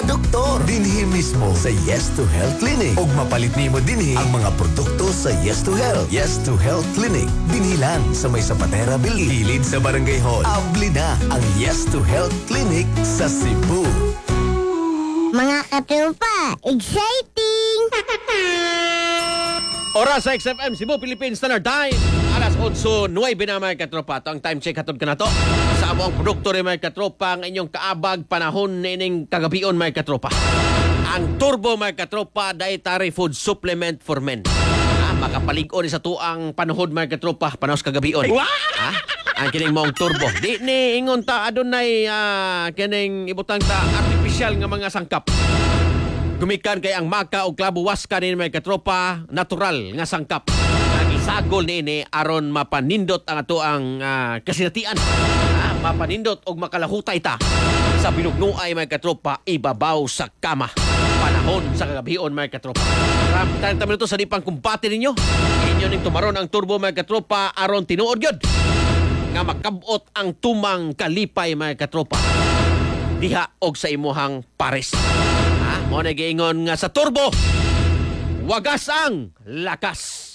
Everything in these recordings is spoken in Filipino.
doktor. Dinhi mismo sa Yes to Health Clinic. Ug mapalit nimo dinhi ang mga produkto sa Yes to Health. Yes to Health Clinic. Dinhilan sa may Zapatera Building. Hilid sa Barangay Hall. Abli na ang Yes to Health Clinic sa Cebu. Mga katropa, exciting! Oras sa XFM Cebu, Philippine Standard Time. Alas 8:09 na mga katropa. Ito ang time check hatod ka na to. Sa among produkto rin mga katropa, ang inyong kaabag panahon nining kagabion mga katropa. Ang Turbo mga katropa, dietary food supplement for men. Makapalig-on sa tuang panahon mga katropa, panahos kagabion. Ang kining mong Turbo. Di ni ingon ta adunay kining ibutang ta artificial nga mga sangkap. Gumikan kay ang maka o klabo waska ni mga katropa, natural nga sangkap. Ang isagol ni aron mapanindot ang ato ang kasinatian. Mapanindot og makalahutay ta sa binugnuay mga katropa ibabaw sa kama. Panahon sa kagabion mga katropa. Tayong minuto sa dipang kumpati ninyo. Inyo ning tumaron ang Turbo mga katropa aron tinuod gyud nga makabot ang tumang kalipay mga katropa diha og sa imuhang pares. Mo na giingon nga sa Turbo, wagas ang lakas.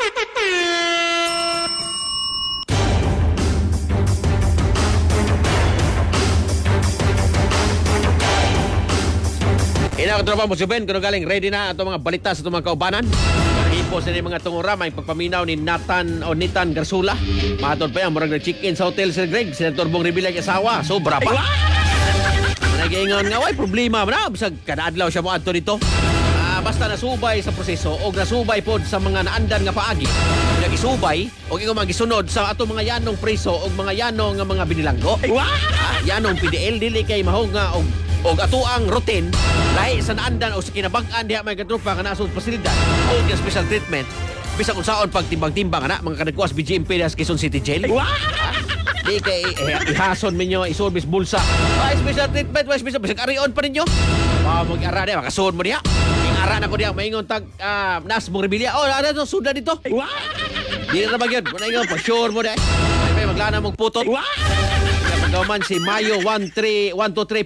Katropa mo si Ben, kung galing ready na ato mga balita sa itong mga kaubanan. Hipo sa mga tungura, may pagpaminaw ni Nitan Garsula. Matod pa yan, murag nag-check-in sa Hotel Sir Greg. Senator Bong Revilla asawa, sobra pa. Nag-iingon nga, way problema. Bisag kanaadlaw siya mo adto dito. Basta nasubay sa proseso o nasubay po sa mga naandan nga paagi. Nagisubay o ikaw magisunod sa ato mga yanong preso o mga yanong nga mga binilanggo. Yanong PDL, dili kay mahog nga o ato ang routine lahi sa naandan o sa kinabag-an diha may katropa nga nasod pasilidad o yung special treatment bisag unsaon pagtimbang-timbang ana mga kanagkuas BGMP das Quezon City Jail. Di kay ihason minyo isolbis bulsa. Special treatment, special bisag arion pa ninyo. Mag-ara diha makasuod mo diha. Ing-ara na ko diha maingon tag Nas Bong Revilla. Ano suda dito? Di na magyud. Muna ingon pa sure mo diha. May maglana mong putot. Pagkaman si Mayo 12345.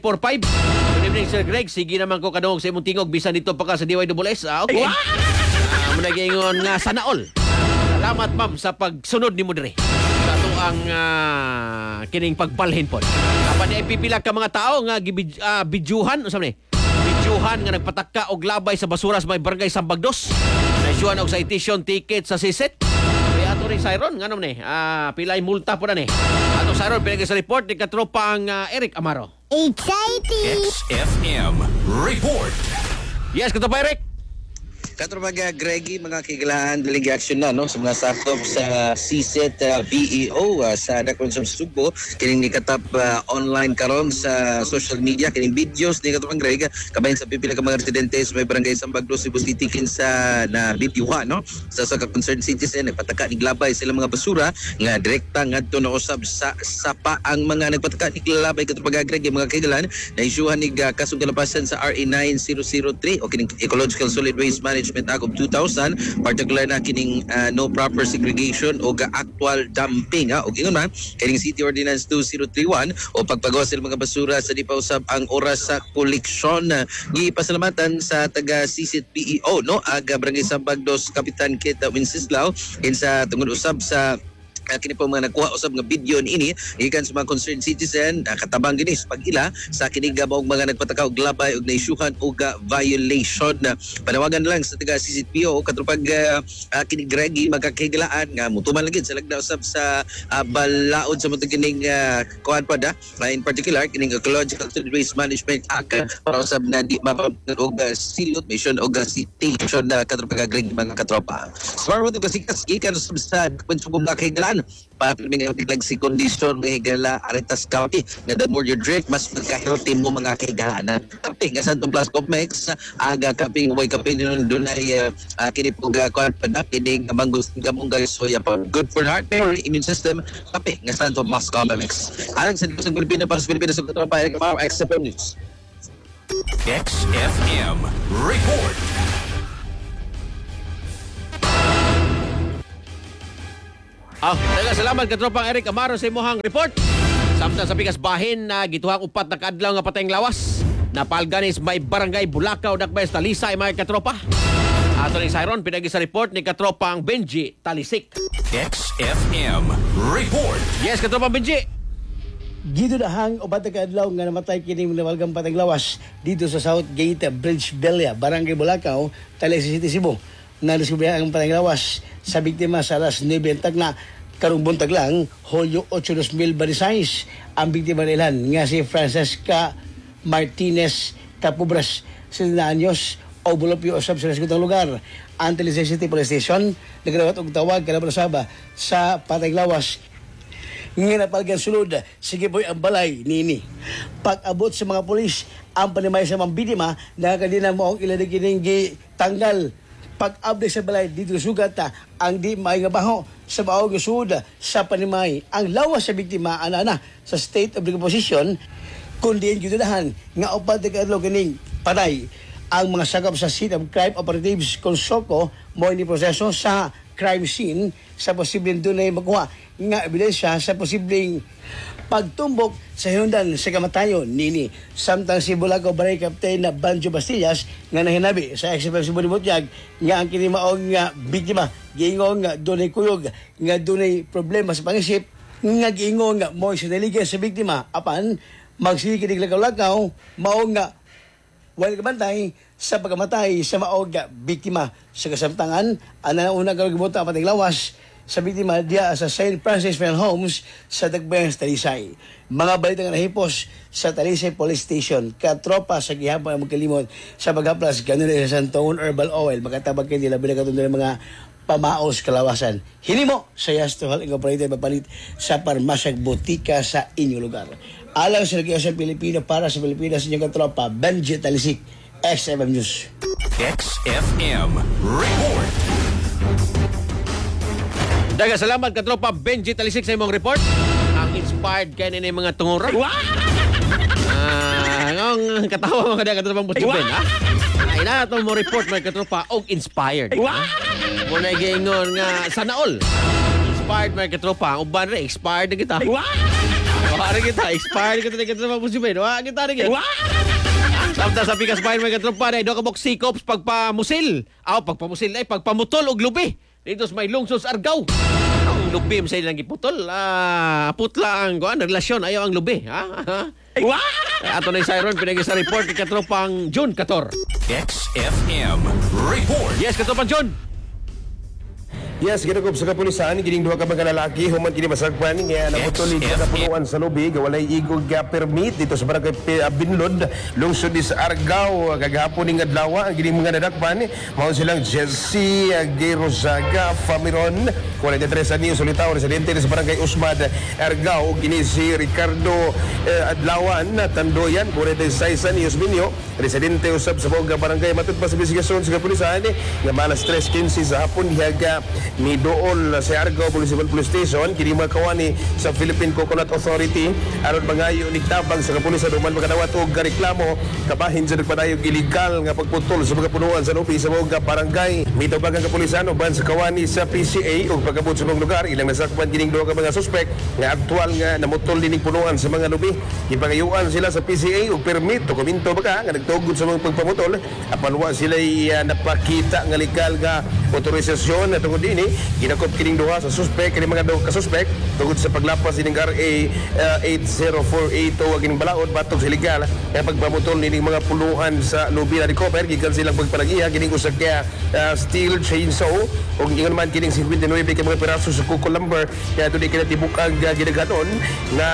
Good evening Sir Greg. Sige naman ko kadungog sa imong tingog bisan dito pa ka sa DYSS. Okay. Muna gingon nga sana all. Salamat ma'am sa pagsunod ni mo dire. Sa ato ang kining pagbalhin po. Apan ay pipila ka mga tao nga bidyuhan unsa man ni? Bidyuhan nga nagpatakka og labay sa basura sa may barangay Sambagdos. Nasyuhan og citation ticket sa siset. Kaya ato rin Siron nga naman ni. Pilay multa po na ni. Ato Siron pinagay sa report ni katropa ang Eric Amaro. Exciting! XFM Report. Yes, katropa Eric. Katropaga Greggy, mga kigalaan delegation na no sa mga sakop sa CSET BEO sa Dakon sa Subo kining nikatap online karon sa social media kining videos ni Katropaga Greg kabayan sa pipila ka mga residente sa may barangay Sambagdos Cebu City kinsa na videohan no sa concerned citizen nagpataka ni glabay sila mga basura nga direkta ngadto na usab sa sapa ang mga nagpataka ni glabay Katropaga Greg mga kigalaan na isyuhan ni kasong kalapasan sa RA 9003 o kining Ecological Solid Waste Management Act of 2000 particular na kining no proper segregation o actual dumping o ingon man kining City Ordinance 2031 o pagpagawa sa mga basura sa di pa usab ang oras sa koleksyon gipasalamatan sa taga CSET BEO no aga Barangay Sambagdos Kapitan Kit Wenceslao kinsa tungod usab sa kini po mga nagkuha usab nga video ini ikan sa mga concerned citizen katabang gini sa pag-ila sa kini gabawng mga nagpatakaw glabay og naisyuhan og violation panawagan lang sa taga CCTPO o katropag kini Greggy magkakigalaan nga mutuman lagi sa lagda usab sa balaod sa mga kining kuan pa da in particular kining Ecological Solid Waste Management Act para usab na di mapapagod og silot mission og citation na katropag Greggy mga katropa smart mo kasi ikan usab sa konsumong kakigalaan papilming ang si kondisyon ng higala Aritas County na the more you drink mas magka-healthy mo mga kahigalaan kape nga sa itong plus complex aga kaping way kape nyo doon ay kinipog kuhan pa na kining manggos gamong soya pa good for heart memory immune system kape nga sa itong plus complex alang sa Pilipinas para sa Pilipinas sa katropa XFM News XFM Report. Salamat katropang Eric Amaro sa imuhang report. Samtang sa pikas bahin na gituhang upat na kaadlaw nga patayng lawas. Napalganis may barangay Bulacau, Dakbays, Talisay, mga katropa. Ato ni Siron, pinagi sa report ni katropang Benji Talisik. XFM Report. Yes, katropang Benji. Gidudahang o Batagadlaw nga namatay kini nawalgang pataglawas dito sa South Gate Bridge Belia, Barangay Bulacau, Talisay City, Cebu. Nadiskubre ang pataglawas sa biktima sa alas 9 na karong buntag lang, Hulyo 8, 2026. Ang biktima nilan nga si Francesca Martinez Capubras, 60 anyos, o bulopyo usab sa nasgutang lugar. Ang Talisay City Police Station nagdawat og tawag kada Saba sa pataglawas nga napalgan sulod. Sige boy ang balay nini. Pag-abot sa mga pulis, ang panimay sa mga biktima nakakadina mo ang ilan kining gitanggal. Pag-abot sa balay dito sugat ang di may nga baho sa baog sud sa panimay. Ang lawas sa biktima ana sa state of decomposition kundi ang gidudahan nga upat ka adlaw kining patay. Ang mga sakop sa Scene of Crime Operatives Consoko mo ni proseso sa crime scene sa posibleng dunay makuha nga ebidensya sa posibleng pagtumbok sa hinundan sa kamatayon nini. Samtang si Bulacau Barangay Captain na Banjo Bastillas nga nahinabi sa XFM Cebu Butyag nga ang kini maong nga biktima giingong nga dunay kuyog nga dunay problema sa pangisip nga giingong nga mo sinaligan sa biktima apan magsige kinig lakaw-lakaw mao nga wala kabantay sa pagkamatay sa maog nga biktima sa kasamtangan. Ang una kagibuta ang pataglawas sa biktima diya sa St. Francis Funeral Homes sa Dakbayan, Talisay. Mga balita nga nahipos sa Talisay Police Station. Katropa sa gihapon ang magkalimot sa paghaplas ganun sa Santongon Herbal Oil. Makatabag kayo nila binakatun ng mga pamaos kalawasan. Hinimo sa Yastuhal ang operator mapalit sa parmasyag botika sa inyong lugar. Alang sa Nag-iasa Pilipino para sa Pilipinas inyong katropa, Benji Talisik, XFM News. XFM Report. Daga salamat katropa Benji Talisik sa imong report. Ang inspired kay ni mga tungura. Ang katawa mga daga katropang Butsuben, ha? Ay na ito mo report mga katropa og inspired. Muna giingon nga sana all. Expired mga katropa. Ang uban rin, expired na kita. Wala kita, expired kita na katropa Butsuben. Wala kita rin kita. Samtang sa pikas bayan mga katropa na do ka bok sikops pagpamusil. Pagpamusil ay pagpamutol og lubi. Dito sa may lungsod sa Argao. Ang lubi sa ilang giputol. Putla ang relasyon. Ayaw ang lubi. Ato na yung Siron, pinagay sa report ni katropang June 14. XFM Report. Yes, katropang June. Yes, ginagop sa kapulisan, gining duha ka mga lalaki human kini masagpan nga naputol sa kapunuan sa lubig walay igog nga permit dito sa barangay Binlod, lungsod sa Argao. Kagahapon ning adlaw ang gining mga nadakpan mao silang Jesse Gerozaga Famiron, 43 anyos, solitaw, residente sa barangay Usmad, Argao. Kini si Ricardo Adlawan Tandoyan, 46 anyos, Minyo, residente usab sa Boga barangay. Matod pa sa investigasyon sa kapulisan nga malas 3:15 sa hapon dihaga ni dool sa Argao Municipal Police Station kini makawani sa Philippine Coconut Authority aron mangayo ni tabang sa kapulisan human makadawat og reklamo kabahin sa nagpadayog illegal nga pagputol sa mga punuan sa lubi sa mga barangay. Mitubag ang kapulisan uban sa kawani sa PCA ug pagabot sa mga lugar ilang nasakpan kining duha ka mga suspect nga aktual nga namutol dining punuan sa mga lubi. Gipangayuan sila sa PCA og permit dokumento baka nga nagtugod sa mga pagpamutol apan wa sila napakita nga legal nga otorisasyon na tungod ini ginakop kining duha sa suspect kini mga duha ka suspect tungod sa paglapas ining RA 8048 o kining balaod batok sa legal nga pagpamutol nining mga puluhan sa lubi na recover gikan silang pagpalagiha kining usa ka steel chainsaw ug ingon man kining 59 ka mga piraso sa kuko lumber kaya dili kina tibuk-ag gidaganon nga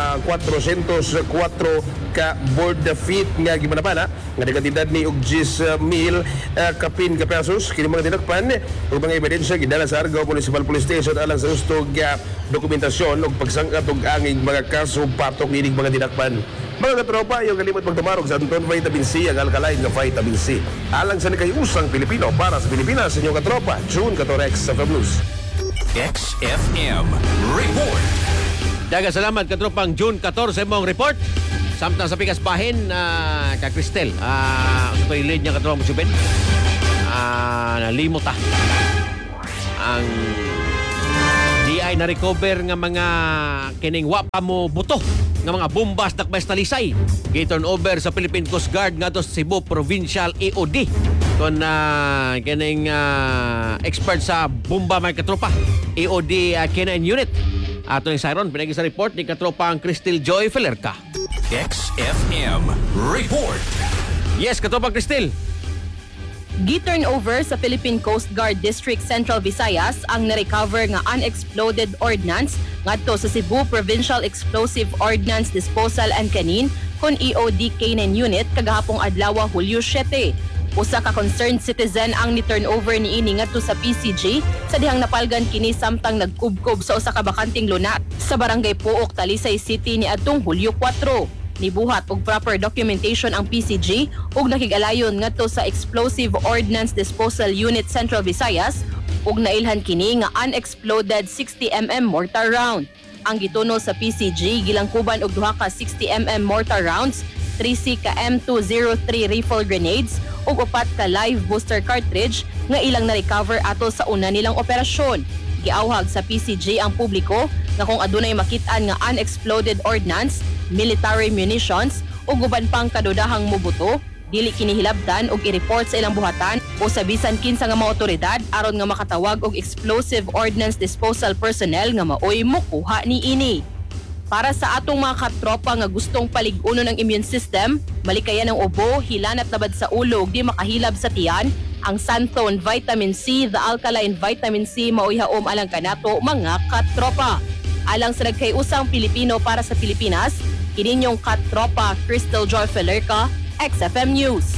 404 ka board feet nga gimanapana nga nagkatidad ni og 10,000 kapin ka pesos kini mga dinakpan ug mga ebidensya gidala sa Argao Municipal Police Station alang sa ustog dokumentasyon ug pagsangkat og anging mga kaso patok nining mga dinakpan. Mga katropa, yung kalimot magtumarog sa Anton Vitamin C ang alkaline nga Vitamin C alang sa nakayusang Pilipino para sa Pilipinas. Inyong katropa June 14 sa Blues. XFM Report. Daga salamat katropang June 14 mong report. Samtang sa pikas bahin ka Cristel. Sa to yung lead niya katropang Butsuben. Nalimot ang DI Naay na recover nga mga kining wa pa mo buto nga mga bombas dakbay talisay. Giturn over sa Philippine Coast Guard ngadto sa Cebu Provincial EOD. Kon kining expert sa bomba mga katropa. EOD K9 unit. Ato yung siren pinagi sa report ni katropang Cristel Joy Felerca. XFM Report. Yes, katropang Cristel. Gi-turn over sa Philippine Coast Guard District Central Visayas ang na-recover nga unexploded ordnance ngadto sa Cebu Provincial Explosive Ordnance Disposal and Canin kon EOD K9 unit kagahapong adlaw Hulyo 7. Usa ka concerned citizen ang ni-turnover niini ngadto sa PCG sa dihang napalgan kini samtang nagkubkob sa usa ka bakanting lunat sa barangay Puok, Talisay City ni adtong Hulyo 4. Nibuhat og proper documentation ang PCG ug nakig-alayon ngadto sa Explosive Ordnance Disposal Unit Central Visayas ug nailhan kini nga unexploded 60mm mortar round. Ang gituno sa PCG gilangkuban og duha ka 60mm mortar rounds, 3C ka M203 rifle grenades ug 4 ka live booster cartridge nga ilang na-recover ato sa una nilang operasyon. Giawhag sa PCG ang publiko nga kung adunay makit-an nga unexploded ordnance, military munitions ug uban pang kadudahang mubuto, dili kini hilabtan og i-report sa ilang buhatan o sa bisan kinsa nga mga otoridad aron nga makatawag og explosive ordnance disposal personnel nga maoy mokuha niini. Para sa atong mga katropa nga gustong palig-uno ng immune system, malikayan ang ubo, hilanat labad sa ulo ug di makahilab sa tiyan, ang Santon Vitamin C, the alkaline vitamin C maoy haom alang kanato mga katropa. Alang sa nagkayusang Pilipino para sa Pilipinas, kininyong katropa Cristel Joy Felerca, XFM News.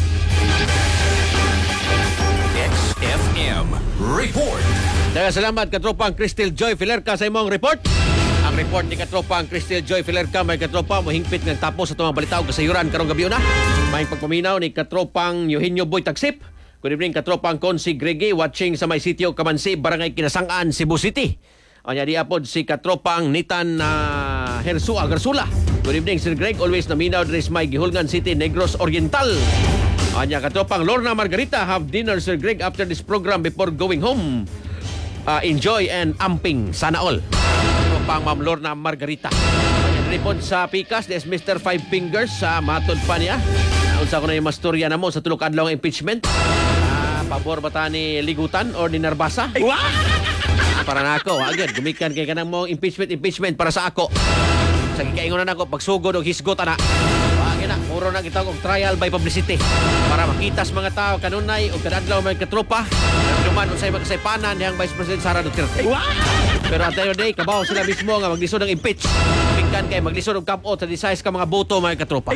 XFM Report. Daghang salamat katropang Cristel Joy Felerca sa imong report. Ang report ni katropang Cristel Joy Felerca may katropa mohingpit nga tapos sa mga balita ug kasayuran karong gabi na. May pagpaminaw ni katropang Eugenio Boy Tagsip. Good evening katropang Consi Gregi watching sa may sitio Kamansi, Barangay Kinasangan, Cebu City. Anya di apod si katropang Nitan Hersua Garsula. Good evening Sir Greg, always naminaw diri sa may Gihulngan City, Negros Oriental. Anya katropang Lorna Margarita, have dinner Sir Greg after this program before going home. Enjoy and amping sana all. Katropang Ma'am Lorna Margarita. Anya report sa Pikas, des Mr. Five Fingers sa matod pa niya. Unsa ko na yung mastorya na mo sa tulok adlaw ng impeachment? Pabor ba ta ni ligutan or ni Narbasa? Para na ako, agad, gumikan kay kanang mo impeachment para sa ako. Sa gikaingon na ako, pagsugod o hisgot na. Wagin na, muro na kita og trial by publicity. Para makita sa mga tao, kanunay o kadadlaw may katropa. Naman unsay magkasaypanan niyang Vice President Sara Duterte. Pero at the end of the day, kabaw sila mismo nga maglisod ng impeach. Gumikan kay maglisod ng kamot sa desise ka mga boto mga katropa.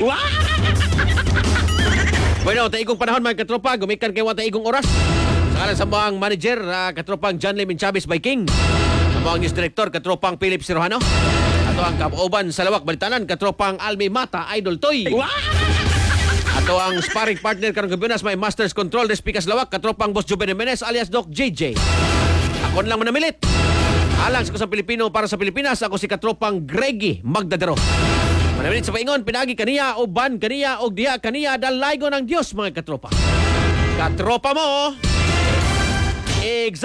Bueno, taigong panahon mga katropa, gumikan kay wata igong oras. Sa sa mga manager, katropang John Lemon Chavez Viking. Ang mga news director, katropang Philip Sirojano. Ato ang kaoban sa lawak balitanan, katropang Almi Mata, Idol Toy. Ato ang sparring partner karong gabi may Masters Control Despikas Lawak, katropang Boss Juben Jimenez alias Doc JJ. Ako lang manamilit. Alang sa kusang Pilipino para sa Pilipinas, ako si katropang Greggy Magdadero. Manamilit sa paingon, pinagi kaniya o ban kaniya o diya kaniya dalaygo ng Diyos mga katropa. Katropa mo!